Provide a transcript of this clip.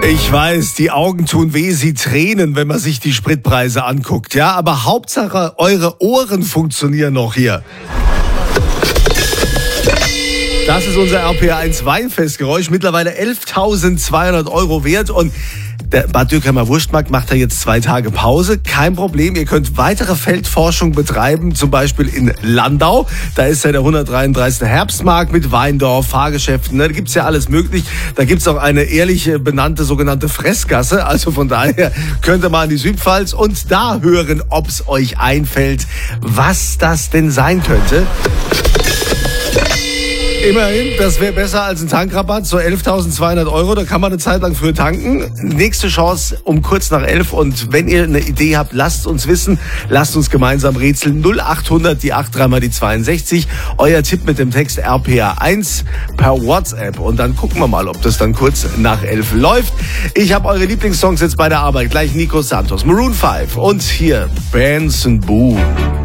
Ich weiß, die Augen tun weh, sie tränen, wenn man sich die Spritpreise anguckt. Ja, aber Hauptsache, eure Ohren funktionieren noch hier. Das ist unser RPR1 Weinfestgeräusch, mittlerweile 11.200 € wert und der Bad Dürkheimer Wurstmarkt macht da jetzt 2 Tage Pause. Kein Problem, ihr könnt weitere Feldforschung betreiben, zum Beispiel in Landau. Da ist ja der 133. Herbstmarkt mit Weindorf, Fahrgeschäften. Da gibt's ja alles möglich. Da gibt's auch eine ehrlich benannte sogenannte Fressgasse. Also von daher könnt ihr mal in die Südpfalz und da hören, ob's euch einfällt, was das denn sein könnte. Immerhin, das wäre besser als ein Tankrabatt, so 11.200 €, da kann man eine Zeit lang früher tanken. Nächste Chance um kurz nach 11 und wenn ihr eine Idee habt, lasst uns wissen, lasst uns gemeinsam rätseln. 0800, die 83 mal die 62, euer Tipp mit dem Text RPR1 per WhatsApp und dann gucken wir mal, ob das dann kurz nach 11 läuft. Ich habe eure Lieblingssongs jetzt bei der Arbeit, gleich Nico Santos, Maroon 5 und hier Benson Boone.